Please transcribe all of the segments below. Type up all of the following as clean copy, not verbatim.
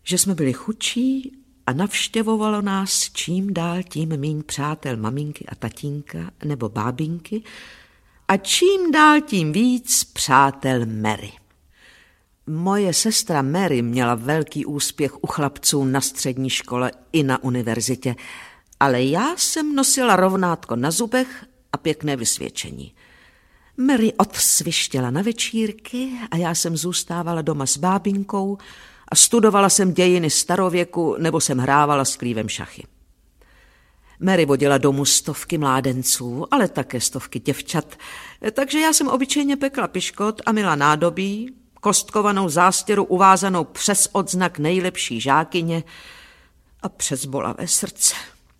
že jsme byli chudší a navštěvovalo nás čím dál tím míň přátel maminky a tatínka nebo bábinky a čím dál tím víc přátel Mary. Moje sestra Mary měla velký úspěch u chlapců na střední škole i na univerzitě, ale já jsem nosila rovnátko na zubech a pěkné vysvědčení. Mary odsvištěla na večírky a já jsem zůstávala doma s bábinkou a studovala jsem dějiny starověku nebo jsem hrávala s klívem šachy. Mary vodila domů stovky mládenců, ale také stovky děvčat, takže já jsem obyčejně pekla piškot a mila nádobí, kostkovanou zástěru uvázanou přes odznak nejlepší žákyně a přes bolavé srdce.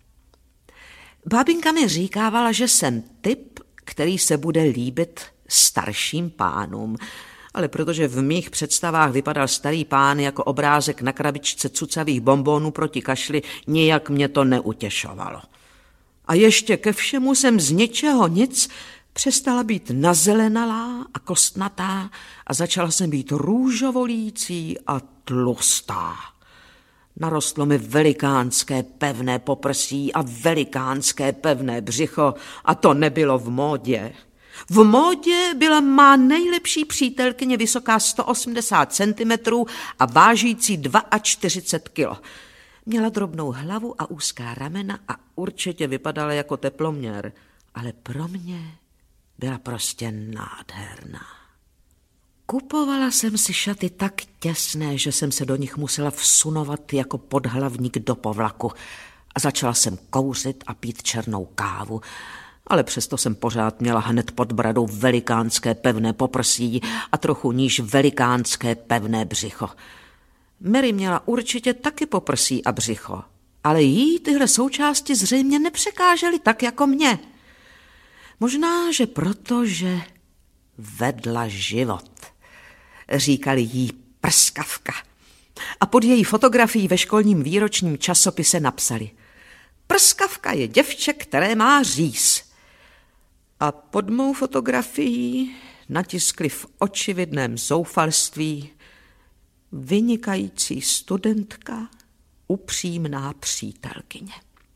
Bábinka mi říkávala, že jsem typ, který se bude líbit starším pánům, ale protože v mých představách vypadal starý pán jako obrázek na krabičce cucavých bonbonů proti kašli, nijak mě to neutěšovalo. A ještě ke všemu jsem z ničeho nic přestala být nazelenalá a kostnatá a začala jsem být růžovolící a tlustá. Narostlo mi velikánské pevné poprsí a velikánské pevné břicho a to nebylo v módě. V módě byla má nejlepší přítelkyně vysoká 180 cm a vážící 42 kg. Měla drobnou hlavu a úzká ramena a určitě vypadala jako teploměr, ale pro mě byla prostě nádherná. Kupovala jsem si šaty tak těsné, že jsem se do nich musela vsunovat jako podhlavník do povlaku a začala jsem kouřit a pít černou kávu, ale přesto jsem pořád měla hned pod bradou velikánské pevné poprsí a trochu níž velikánské pevné břicho. Mary měla určitě taky poprsí a břicho, ale jí tyhle součásti zřejmě nepřekážely tak jako mě. Možná, že proto, že vedla život. Říkali jí Prskavka. A pod její fotografií ve školním výročním časopise napsali: Prskavka je děvče, které má říz. A pod mou fotografií natiskli v očividném zoufalství: vynikající studentka, upřímná přítelkyně.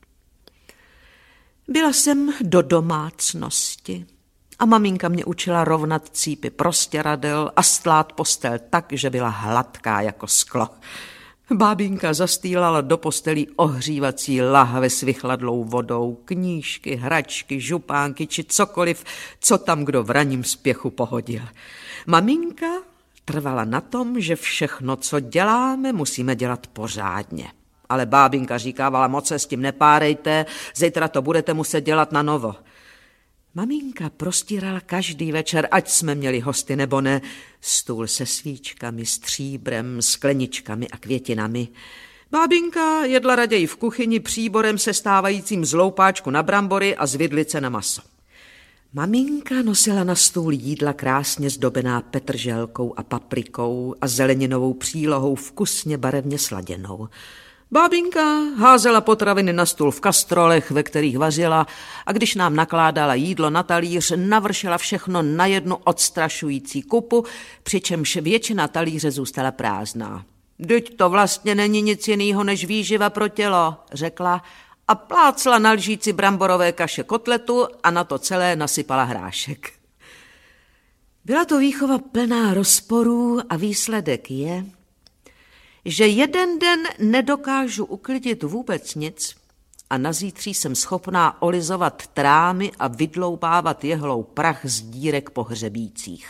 Byla jsem do domácnosti a maminka mě učila rovnat cípy prostěradel a stlát postel tak, že byla hladká jako sklo. Bábinka zastýlala do postelí ohřívací lahve s vychladlou vodou, knížky, hračky, župánky či cokoliv, co tam kdo v ranním spěchu pohodil. Maminka trvala na tom, že všechno, co děláme, musíme dělat pořádně. Ale bábinka říkávala: moc se s tím nepárejte, zítra to budete muset dělat na novo. Maminka prostírala každý večer, ať jsme měli hosty nebo ne, stůl se svíčkami, stříbrem, skleničkami a květinami. Bábinka jedla raději v kuchyni příborem sestávajícím z loupáčku na brambory a z vidlice na maso. Maminka nosila na stůl jídla krásně zdobená petrželkou a paprikou a zeleninovou přílohou vkusně barevně sladěnou. Bábinka házela potraviny na stůl v kastrolech, ve kterých vařila, a když nám nakládala jídlo na talíř, navršila všechno na jednu odstrašující kupu, přičemž většina talíře zůstala prázdná. Vždyť to vlastně není nic jiného než výživa pro tělo, řekla a plácla na lžíci bramborové kaše kotletu a na to celé nasypala hrášek. Byla to výchova plná rozporů a výsledek je, že jeden den nedokážu uklidit vůbec nic a nazítří jsem schopná olizovat trámy a vydloubávat jehlou prach z dírek po hřebících.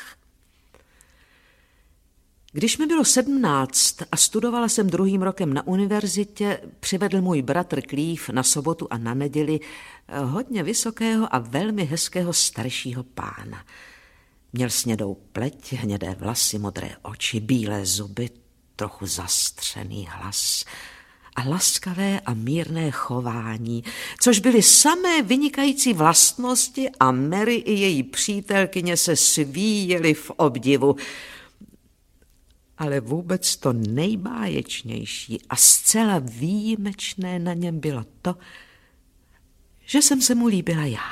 Když mi bylo 17 a studovala jsem druhým rokem na univerzitě, přivedl můj bratr Klív na sobotu a na neděli hodně vysokého a velmi hezkého staršího pána. Měl snědou pleť, hnědé vlasy, modré oči, bílé zuby, trochu zastřený hlas a laskavé a mírné chování, což byly samé vynikající vlastnosti a Mary i její přítelkyně se svíjely v obdivu. Ale vůbec to nejbáječnější a zcela výjimečné na něm bylo to, že jsem se mu líbila já.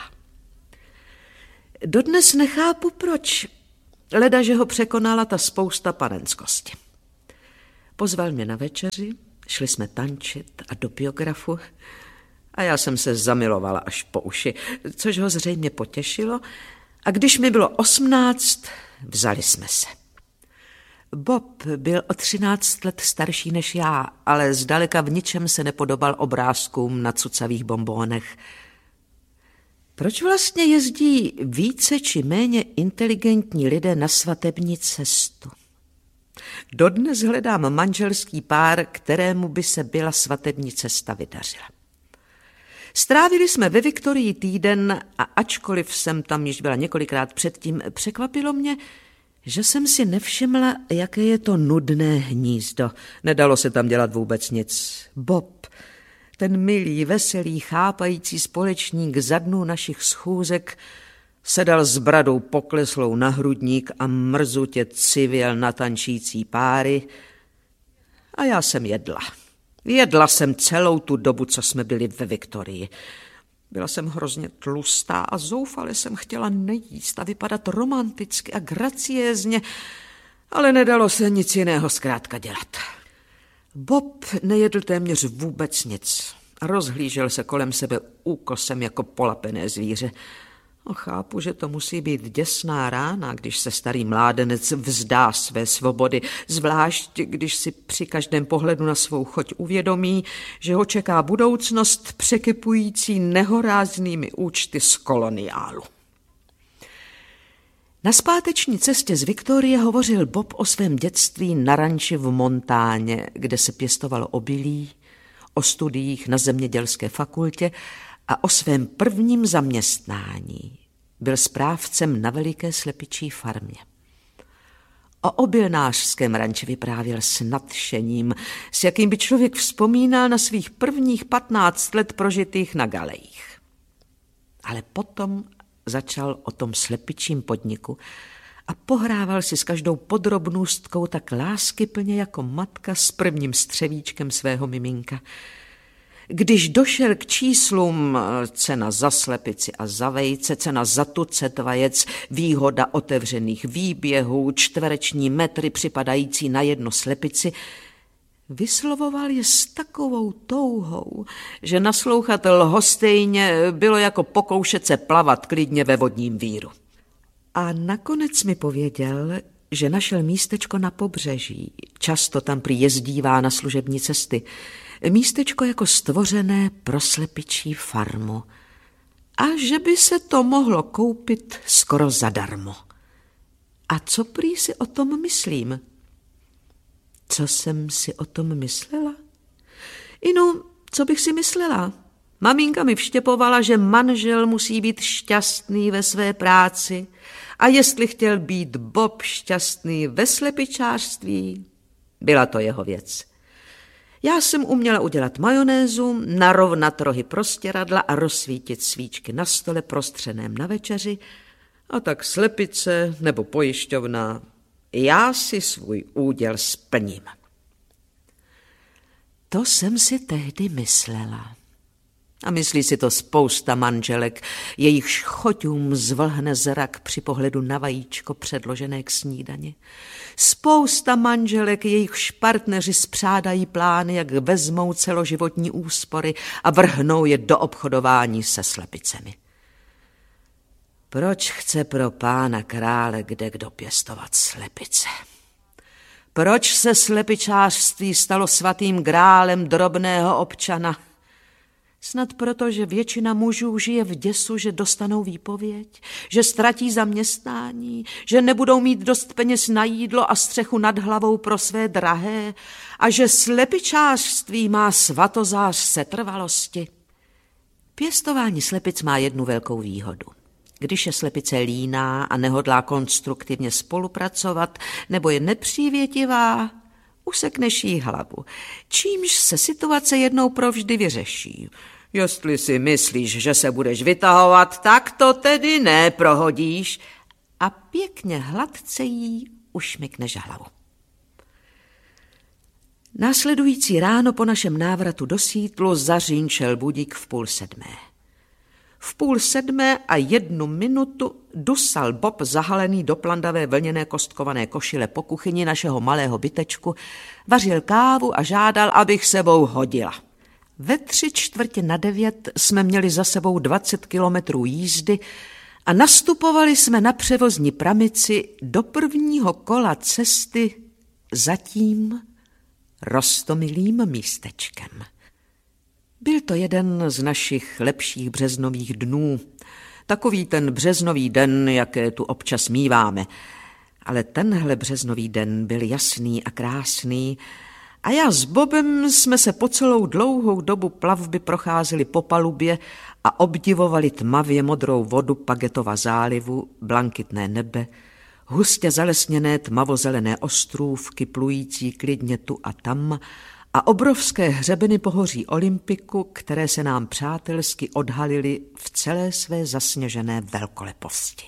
Dodnes nechápu proč, leda, že ho překonala ta spousta panenskosti. Pozval mě na večeři, šli jsme tančit a do biografu a já jsem se zamilovala až po uši, což ho zřejmě potěšilo, a když mi bylo 18, vzali jsme se. Bob byl o 13 let starší než já, ale zdaleka v ničem se nepodobal obrázkům na cucavých bonbónech. Proč vlastně jezdí více či méně inteligentní lidé na svatební cestu? Dodnes hledám manželský pár, kterému by se byla svatební cesta vydařila. Strávili jsme ve Viktorii týden a ačkoliv jsem tam již byla několikrát předtím, překvapilo mě, že jsem si nevšimla, jaké je to nudné hnízdo. Nedalo se tam dělat vůbec nic. Bob, ten milý, veselý, chápající společník za dnů našich schůzek, sedal s bradou pokleslou na hrudník a mrzutě civěl na tančící páry. A já jsem jedla. Jedla jsem celou tu dobu, co jsme byli ve Viktorii. Byla jsem hrozně tlustá a zoufale jsem chtěla nejíst a vypadat romanticky a graciézně, ale nedalo se nic jiného zkrátka dělat. Bob nejedl téměř vůbec nic a rozhlížel se kolem sebe úkosem jako polapené zvíře. Chápu, že to musí být děsná rána, když se starý mládenec vzdá své svobody, zvlášť když si při každém pohledu na svou choť uvědomí, že ho čeká budoucnost překypující nehoráznými účty z koloniálu. Na zpáteční cestě z Viktorie hovořil Bob o svém dětství na ranči v Montáně, kde se pěstovalo obilí, o studiích na zemědělské fakultě a o svém prvním zaměstnání. Byl správcem na veliké slepičí farmě. O obilnářském ranči vyprávěl s nadšením, s jakým by člověk vzpomínal na svých prvních 15 let prožitých na galejích. Ale potom začal o tom slepičím podniku a pohrával si s každou podrobnůstkou tak láskyplně jako matka s prvním střevíčkem svého miminka. Když došel k číslům cena za slepici a za vejce, cena za tucet vajec, výhoda otevřených výběhů, čtvereční metry připadající na jednu slepici, vyslovoval je s takovou touhou, že naslouchat lhostejně bylo jako pokoušet se plavat klidně ve vodním víru. A nakonec mi pověděl, že našel místečko na pobřeží, často tam prý jezdívá na služební cesty, místečko jako stvořené pro slepičí farmu a že by se to mohlo koupit skoro zadarmo. A co prý si o tom myslím? Co jsem si o tom myslela? Co bych si myslela? Maminka mi vštěpovala, že manžel musí být šťastný ve své práci a jestli chtěl být Bob šťastný ve slepičářství, byla to jeho věc. Já jsem uměla udělat majonézu, narovnat rohy prostěradla a rozsvítit svíčky na stole prostřeném na večeři, a tak slepice nebo pojišťovna, já si svůj úděl splním. To jsem si tehdy myslela. A myslí si to spousta manželek, jejichž choťům zvlhne zrak při pohledu na vajíčko předložené k snídani. Spousta manželek, jejichž partneři spřádají plány, jak vezmou celoživotní úspory a vrhnou je do obchodování se slepicemi. Proč chce pro pána krále kdekdo pěstovat slepice? Proč se slepičářství stalo svatým grálem drobného občana? Snad proto, že většina mužů žije v děsu, že dostanou výpověď, že ztratí zaměstnání, že nebudou mít dost peněz na jídlo a střechu nad hlavou pro své drahé a že slepičářství má svatozář setrvalosti. Pěstování slepic má jednu velkou výhodu. Když je slepice líná a nehodlá konstruktivně spolupracovat nebo je nepřívětivá, usekneš jí hlavu, čímž se situace jednou provždy vyřeší. Jestli si myslíš, že se budeš vytahovat, tak to tedy neprohodíš a pěkně hladce jí ušmykneš hlavu. Následující ráno po našem návratu do Sýtlu zařínčel budík v 6:30. V 6:30 dusal Bob zahalený do plandavé vlněné kostkované košile po kuchyni našeho malého bytečku, vařil kávu a žádal, abych sebou hodila. Ve 8:45 jsme měli za sebou 20 kilometrů jízdy a nastupovali jsme na převozní pramici do prvního kola cesty za tím roztomilým místečkem. Byl to jeden z našich lepších březnových dnů. Takový ten březnový den, jaké tu občas míváme. Ale tenhle březnový den byl jasný a krásný a já s Bobem jsme se po celou dlouhou dobu plavby procházeli po palubě a obdivovali tmavě modrou vodu Pagetova zálivu, blankitné nebe, hustě zalesněné tmavozelené ostrůvky plující klidně tu a tam a obrovské hřebeny pohoří Olympiku, které se nám přátelsky odhalily v celé své zasněžené velkoleposti.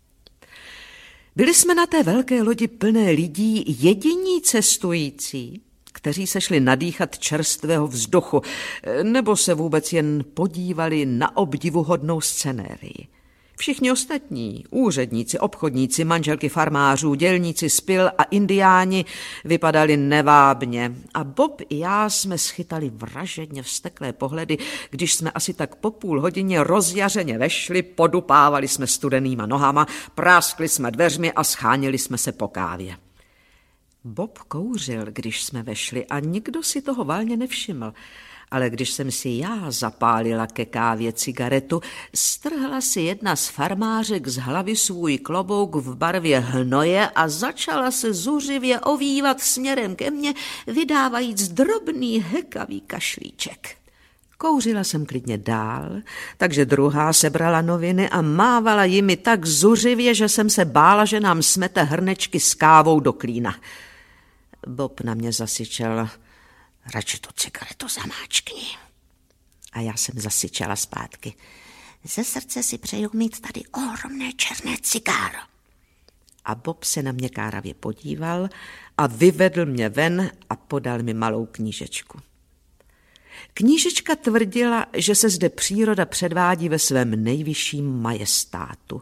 Byli jsme na té velké lodi plné lidí jediní cestující, kteří se šli nadýchat čerstvého vzduchu, nebo se vůbec jen podívali na obdivuhodnou scenérii. Všichni ostatní, úředníci, obchodníci, manželky farmářů, dělníci z Pil a indiáni vypadali nevábně a Bob i já jsme schytali vražedně vzteklé pohledy, když jsme asi tak po půl hodině rozjařeně vešli, podupávali jsme studenýma nohama, práskli jsme dveřmi a schánili jsme se po kávě. Bob kouřil, když jsme vešli a nikdo si toho valně nevšiml. Ale když jsem si já zapálila ke kávě cigaretu, strhla si jedna z farmářek z hlavy svůj klobouk v barvě hnoje a začala se zuřivě ovývat směrem ke mně, vydávajíc drobný hekavý kašlíček. Kouřila jsem klidně dál, takže druhá sebrala noviny a mávala jimi tak zuřivě, že jsem se bála, že nám smete hrnečky s kávou do klína. Bob na mě zasyčel: radši tu cigaretu zamáčkni. A já jsem zasyčela zpátky: ze srdce si přeju mít tady ohromné černé cigáro. A Bob se na mě káravě podíval a vyvedl mě ven a podal mi malou knížečku. Knížečka tvrdila, že se zde příroda předvádí ve svém nejvyšším majestátu.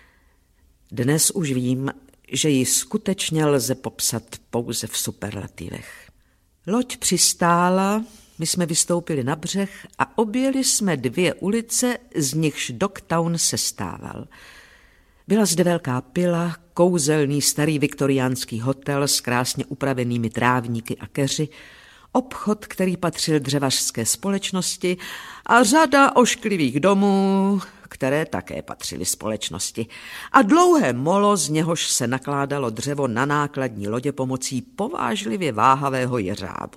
Dnes už vím, že ji skutečně lze popsat pouze v superlativech. Loď přistála, my jsme vystoupili na břeh a objeli jsme 2 ulice, z nichž Dogtown sestával. Byla zde velká pila, kouzelný starý viktoriánský hotel s krásně upravenými trávníky a keři, obchod, který patřil dřevařské společnosti a řada ošklivých domů, které také patřily společnosti. A dlouhé molo, z něhož se nakládalo dřevo na nákladní lodě pomocí povážlivě váhavého jeřábu.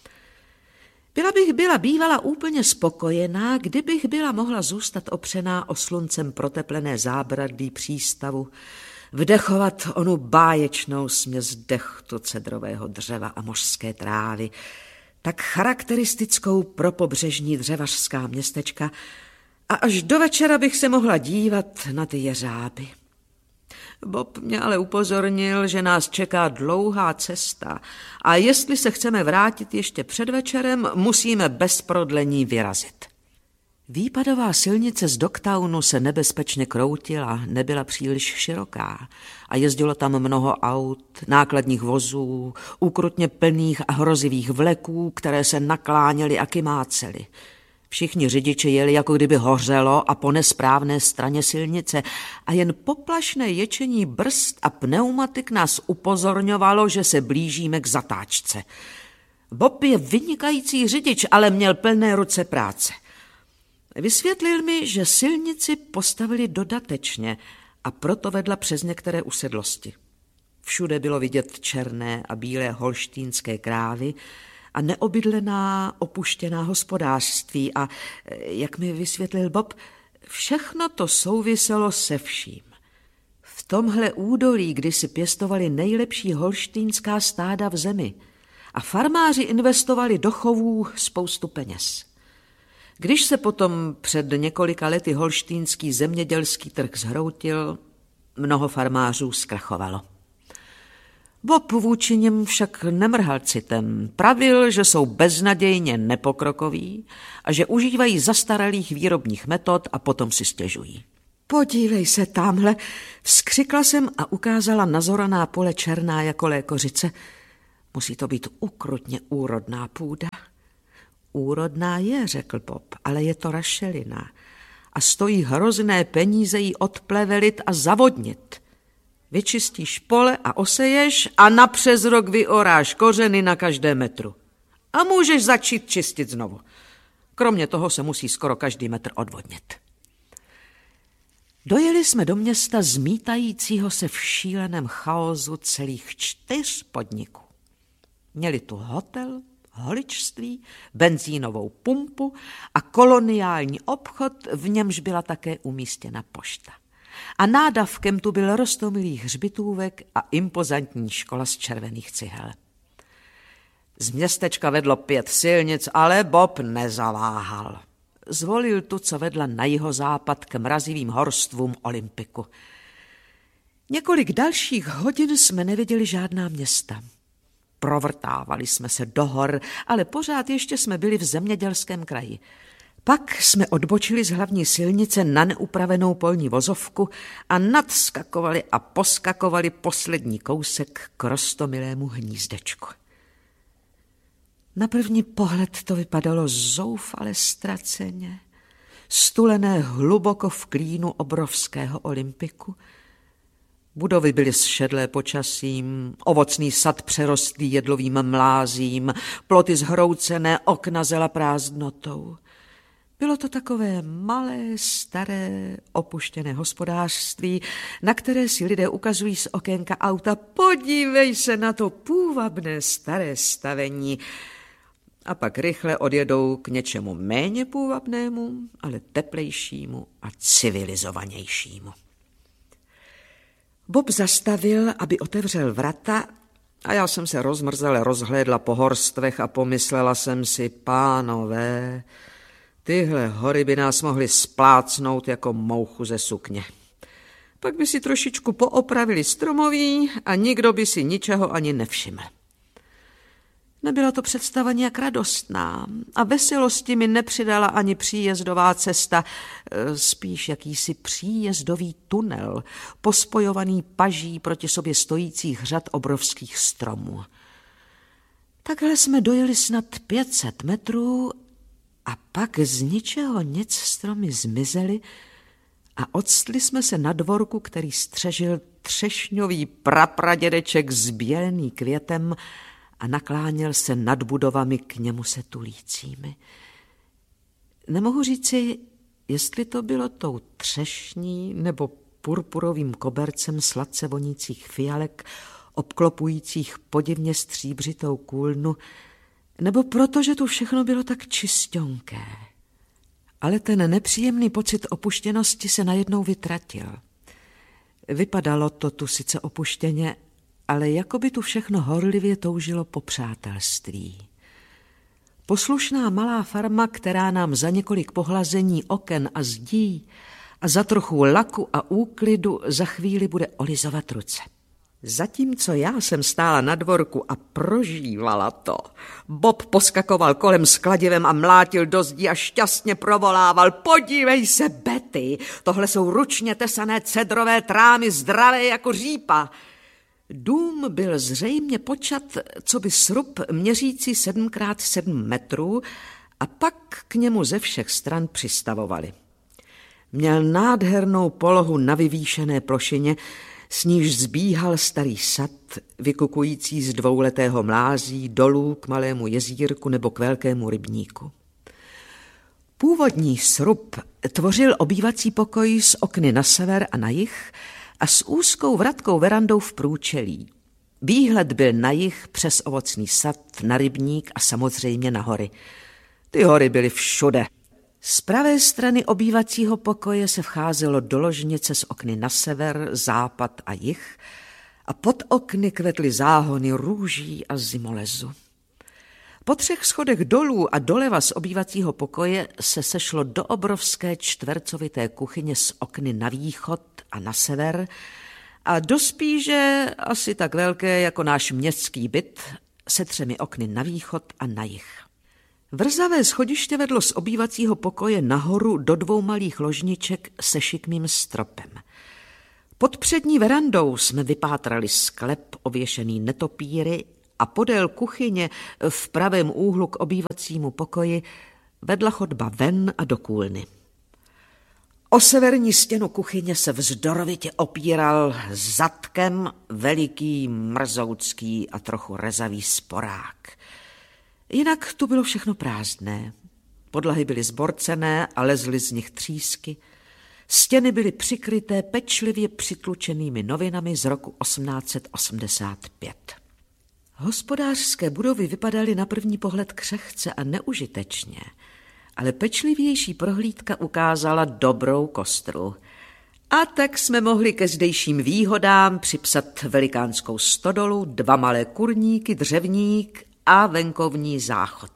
Byla bývala úplně spokojená, kdybych byla mohla zůstat opřená o sluncem proteplené zábradlí přístavu, vdechovat onu báječnou směs dechtu cedrového dřeva a mořské trávy, tak charakteristickou pro pobřežní dřevařská městečka, a až do večera bych se mohla dívat na ty jeřáby. Bob mě ale upozornil, že nás čeká dlouhá cesta a jestli se chceme vrátit ještě před večerem, musíme bez prodlení vyrazit. Výpadová silnice z Dogtownu se nebezpečně kroutila, nebyla příliš široká a jezdilo tam mnoho aut, nákladních vozů, úkrutně plných a hrozivých vleků, které se nakláněly a kymácely. Všichni řidiči jeli, jako kdyby hořelo a po nesprávné straně silnice a jen poplašné ječení brzd a pneumatik nás upozorňovalo, že se blížíme k zatáčce. Bob je vynikající řidič, ale měl plné ruce práce. Vysvětlil mi, že silnici postavili dodatečně a proto vedla přes některé usedlosti. Všude bylo vidět černé a bílé holštýnské krávy a neobydlená, opuštěná hospodářství a, jak mi vysvětlil Bob, všechno to souviselo se vším. V tomhle údolí kdysi pěstovali nejlepší holštýnská stáda v zemi a farmáři investovali do chovů spoustu peněz. Když se potom před několika lety holštýnský zemědělský trh zhroutil, mnoho farmářů zkrachovalo. Bob vůči nim však nemrhal citem. Pravil, že jsou beznadějně nepokrokoví a že užívají zastaralých výrobních metod a potom si stěžují. Podívej se tamhle, vzkřikla jsem a ukázala na zoraná pole černá jako lékořice. Musí to být ukrutně úrodná půda. Úrodná je, řekl Bob, ale je to rašelina a stojí hrozné peníze ji odplevelit a zavodnit. Vyčistíš pole a oseješ a napřes rok vyoráš kořeny na každém metru. A můžeš začít čistit znovu. Kromě toho se musí skoro každý metr odvodnit. Dojeli jsme do města zmítajícího se v šíleném chaosu celých 4 podniků. Měli tu hotel, holičství, benzínovou pumpu a koloniální obchod, v němž byla také umístěna pošta. A nádavkem tu byl roztomilý hřbitůvek a impozantní škola z červených cihel. Z městečka vedlo 5 silnic, ale Bob nezaváhal. Zvolil tu, co vedla na jihozápad k mrazivým horstvům Olympiku. Několik dalších hodin jsme neviděli žádná města. Provrtávali jsme se do hor, ale pořád ještě jsme byli v zemědělském kraji. Pak jsme odbočili z hlavní silnice na neupravenou polní vozovku a nadskakovali a poskakovali poslední kousek k roztomilému hnízdečku. Na první pohled to vypadalo zoufale ztraceně, stulené hluboko v klínu obrovského Olympiku. Budovy byly zšedlé počasím, ovocný sad přerostlý jedlovým mlázím, ploty zhroucené, okna zela prázdnotou. Bylo to takové malé, staré, opuštěné hospodářství, na které si lidé ukazují z okénka auta. Podívej se na to půvabné staré stavení. A pak rychle odjedou k něčemu méně půvabnému, ale teplejšímu a civilizovanějšímu. Bob zastavil, aby otevřel vrata, a já jsem se rozmrzele rozhlédla po horstvech a pomyslela jsem si, pánové, tyhle hory by nás mohly splácnout jako mouchu ze sukně. Pak by si trošičku poopravili stromoví a nikdo by si ničeho ani nevšiml. Nebyla to představa nějak radostná a veselosti mi nepřidala ani příjezdová cesta, spíš jakýsi příjezdový tunel, pospojovaný paží proti sobě stojících řad obrovských stromů. Takhle jsme dojeli snad 500 metrů a pak z ničeho nic stromy zmizely a octli jsme se na dvorku, který střežil třešňový prapradědeček zbělený květem a nakláněl se nad budovami k němu se tulícími. Nemohu říci, jestli to bylo tou třešní nebo purpurovým kobercem sladce vonících fialek, obklopujících podivně stříbřitou kůlnu, nebo protože tu všechno bylo tak čisťonké. Ale ten nepříjemný pocit opuštěnosti se najednou vytratil. Vypadalo to tu sice opuštěně, ale jako by tu všechno horlivě toužilo po přátelství. Poslušná malá farma, která nám za několik pohlazení oken a zdí a za trochu laku a úklidu za chvíli bude olizovat ruce. Zatímco já jsem stála na dvorku a prožívala to, Bob poskakoval kolem s kladivem a mlátil do zdí a šťastně provolával: podívej se, Betty, tohle jsou ručně tesané cedrové trámy, zdravé jako řípa. Dům byl zřejmě počat, co by srub měřící 7x7 metrů a pak k němu ze všech stran přistavovali. Měl nádhernou polohu na vyvýšené plošině, s níž zbíhal starý sad, vykukující z dvouletého mlází dolů k malému jezírku nebo k velkému rybníku. Původní srub tvořil obývací pokoj s okny na sever a na jih a s úzkou vratkou verandou v průčelí. Výhled byl na jih přes ovocný sad, na rybník a samozřejmě na hory. Ty hory byly všude. Z pravé strany obývacího pokoje se vcházelo do ložnice s okny na sever, západ a jih a pod okny kvetly záhony růží a zimolezu. Po 3 schodech dolů a doleva z obývacího pokoje se sešlo do obrovské čtvercovité kuchyně s okny na východ a na sever a do spíže asi tak velké jako náš městský byt se 3 okny na východ a na jih. Vrzavé schodiště vedlo z obývacího pokoje nahoru do 2 malých ložniček se šikmým stropem. Pod přední verandou jsme vypátrali sklep ověšený netopíry a podél kuchyně v pravém úhlu k obývacímu pokoji vedla chodba ven a do kůlny. O severní stěnu kuchyně se vzdorovitě opíral zadkem veliký, mrzoucký a trochu rezavý sporák. Jinak tu bylo všechno prázdné. Podlahy byly zborcené a lezly z nich třísky. Stěny byly přikryté pečlivě přitlučenými novinami z roku 1885. Hospodářské budovy vypadaly na první pohled křehce a neužitečně, ale pečlivější prohlídka ukázala dobrou kostru. A tak jsme mohli ke zdejším výhodám připsat velikánskou stodolu, 2 malé kurníky, dřevník a venkovní záchod.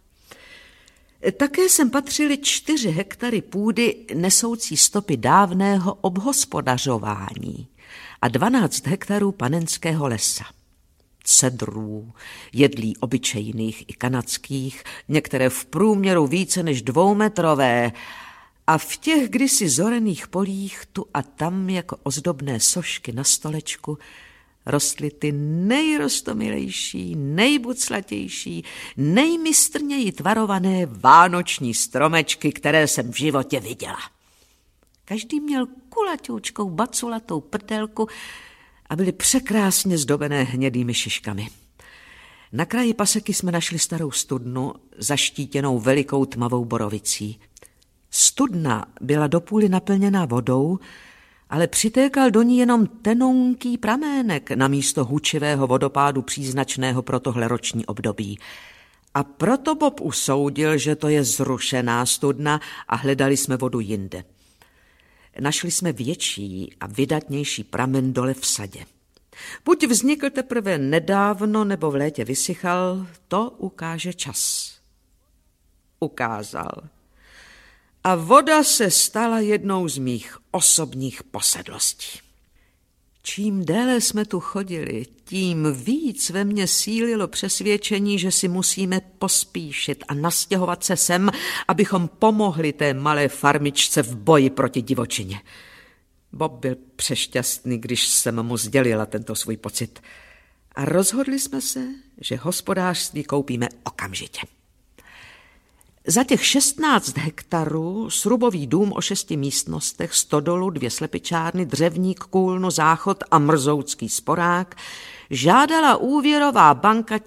Také sem patřily 4 hektary půdy nesoucí stopy dávného obhospodařování a 12 hektarů panenského lesa. Cedrů, jedlí obyčejných i kanadských, některé v průměru více než 2metrové, a v těch kdysi zorených polích tu a tam jako ozdobné sošky na stolečku rostly ty nejrostomilejší, nejbuclatější, nejmistrněji tvarované vánoční stromečky, které jsem v životě viděla. Každý měl kulatoučkou, baculatou prdelku a byly překrásně zdobené hnědými šiškami. Na kraji paseky jsme našli starou studnu, zaštítěnou velikou tmavou borovicí. Studna byla do půly naplněná vodou, ale přitékal do ní jenom tenounký pramének namísto hučivého vodopádu příznačného pro tohle roční období. A proto Bob usoudil, že to je zrušená studna a hledali jsme vodu jinde. Našli jsme větší a vydatnější pramen dole v sadě. Buď vznikl teprve nedávno, nebo v létě vysychal, to ukáže čas. Ukázal. A voda se stala jednou z mých osobních posedlostí. Čím déle jsme tu chodili, tím víc ve mně sílilo přesvědčení, že si musíme pospíšit a nastěhovat se sem, abychom pomohli té malé farmičce v boji proti divočině. Bob byl přešťastný, když jsem mu sdělila tento svůj pocit. A rozhodli jsme se, že hospodářství koupíme okamžitě. Za těch 16 hektarů srubový dům o 6 místnostech, stodolu, 2 slepičárny, dřevník, kůlnu, záchod a mrzoucký sporák žádala úvěrová banka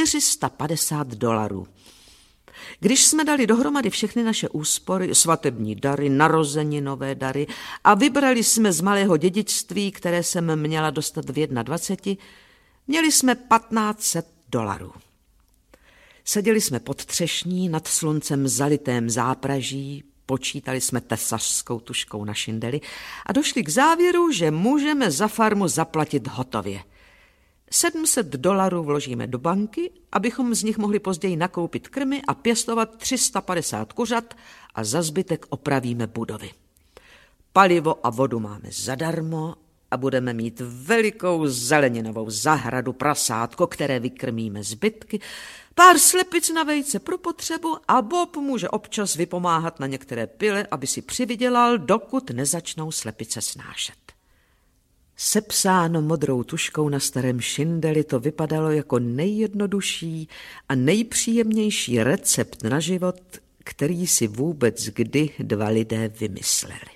$450. Když jsme dali dohromady všechny naše úspory, svatební dary, narozeninové dary a vybrali jsme z malého dědictví, které jsem měla dostat v 21, měli jsme $1500. Seděli jsme pod třešní nad sluncem zalitém zápraží, počítali jsme tesařskou tužkou na šindeli a došli k závěru, že můžeme za farmu zaplatit hotově. $700 vložíme do banky, abychom z nich mohli později nakoupit krmy a pěstovat 350 kuřat a za zbytek opravíme budovy. Palivo a vodu máme zadarmo a budeme mít velikou zeleninovou zahradu, prasátko, které vykrmíme zbytky, pár slepic na vejce pro potřebu a Bob může občas vypomáhat na některé pile, aby si přivydělal, dokud nezačnou slepice snášet. Sepsáno modrou tužkou na starém šindeli, to vypadalo jako nejjednodušší a nejpříjemnější recept na život, který si vůbec kdy 2 lidé vymysleli.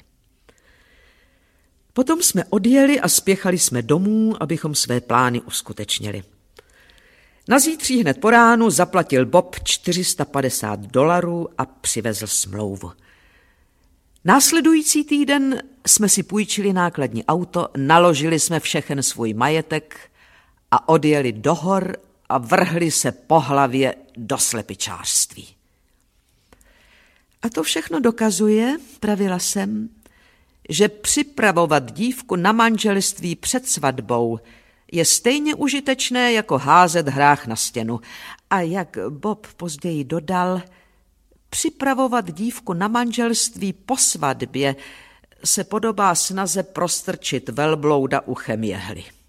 Potom jsme odjeli a spěchali jsme domů, abychom své plány uskutečnili. Na zítří hned po ránu zaplatil Bob $450 a přivezl smlouvu. Následující týden jsme si půjčili nákladní auto, naložili jsme všechen svůj majetek a odjeli do hor a vrhli se po hlavě do slepičářství. A to všechno dokazuje, pravila jsem, že připravovat dívku na manželství před svatbou je stejně užitečné, jako házet hrách na stěnu. A jak Bob později dodal, připravovat dívku na manželství po svatbě, se podobá snaze prostrčit velblouda uchem jehly.